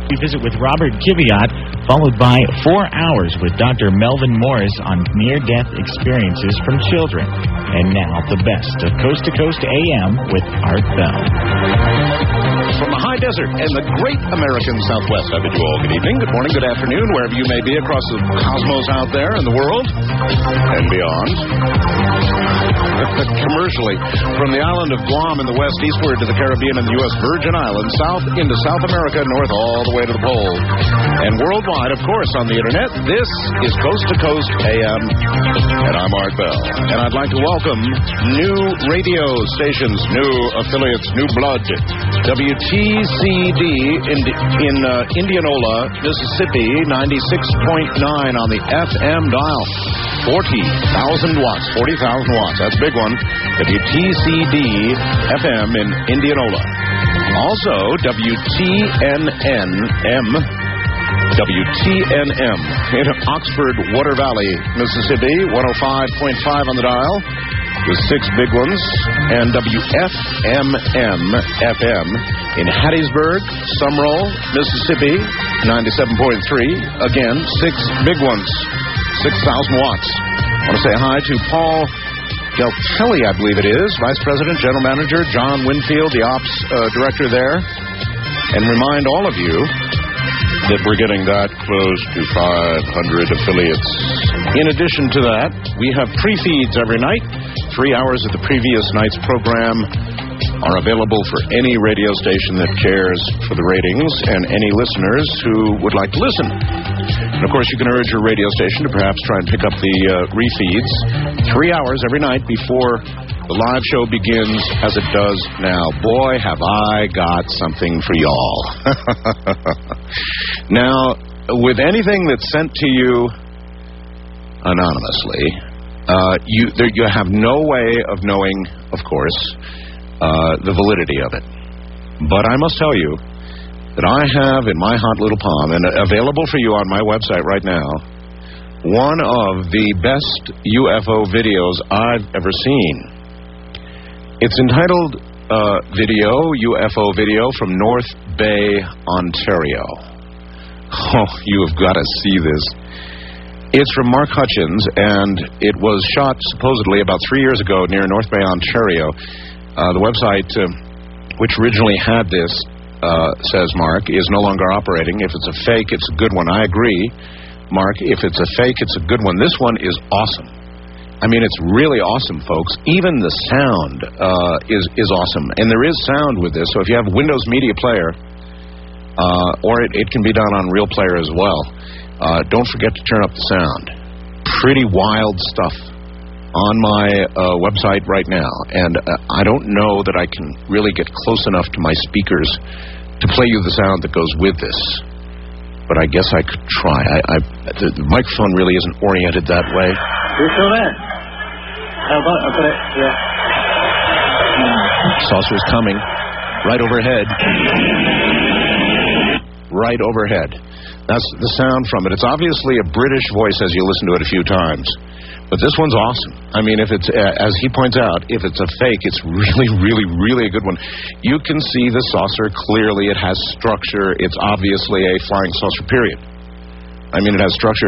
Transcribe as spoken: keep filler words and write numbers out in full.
We visit with Robert Kiviat, followed by four hours with Doctor Melvin Morris on near-death experiences from children. And now, the best of Coast to Coast A M with Art Bell. From the high desert and the great American Southwest, I bid you all good evening, good morning, good afternoon, wherever you may be across the cosmos out there in the world and beyond. Commercially, from the island of Guam in the west eastward to the Caribbean and the U S Virgin Islands, south into South America, north all the way to the pole. And worldwide, of course, on the internet, this is Coast to Coast A M, and I'm Art Bell. And I'd like to welcome new radio stations, new affiliates, new blood. W T C D in, in uh, Indianola, Mississippi, ninety-six point nine on the F M dial. forty thousand watts, forty thousand watts, that's a big one. W T C D F M in Indianola. Also, W T N N M, W T N M in Oxford, Water Valley, Mississippi, one oh five point five on the dial, with six big ones. And W F M M F M in Hattiesburg, Summerall, Mississippi, ninety-seven point three. Again, six big ones, six thousand watts. I want to say hi to Paul Geltelli, I believe it is, Vice President, General Manager, John Winfield, the Ops uh, Director there, and remind all of you that we're getting that close to five hundred affiliates. In addition to that, we have pre-feeds every night. Three hours of the previous night's program are available for any radio station that cares for the ratings and any listeners who would like to listen. And, of course, you can urge your radio station to perhaps try and pick up the uh, refeeds three hours every night before the live show begins, as it does now. Boy, have I got something for y'all. Now, with anything that's sent to you anonymously, uh, you, there, you have no way of knowing, of course, uh, the validity of it. But I must tell you that I have in my hot little palm, and available for you on my website right now, one of the best U F O videos I've ever seen. It's entitled uh, Video, U F O Video from North Bay, Ontario. Oh, you have got to see this. It's from Mark Hutchins, and it was shot supposedly about three years ago near North Bay, Ontario. Uh, the website, uh, which originally had this, uh, says Mark, is no longer operating. If it's a fake, it's a good one. I agree, Mark. If it's a fake, it's a good one. This one is awesome. I mean, it's really awesome, folks. Even the sound uh, is, is awesome. And there is sound with this, so if you have a Windows Media Player, uh, or it, it can be done on Real Player as well, uh, don't forget to turn up the sound. Pretty wild stuff on my uh, website right now. And uh, I don't know that I can really get close enough to my speakers to play you the sound that goes with this. But I guess I could try. I, I, the, the microphone really isn't oriented that way. You're still there? I'll put, I'll put it, yeah. Saucer's coming. Right overhead. Right overhead. That's the sound from it. It's obviously a British voice as you listen to it a few times. But this one's awesome. I mean, if it's, uh, as he points out, if it's a fake, it's really, really, really a good one. You can see the saucer clearly. It has structure. It's obviously a flying saucer, period. I mean, it has structure.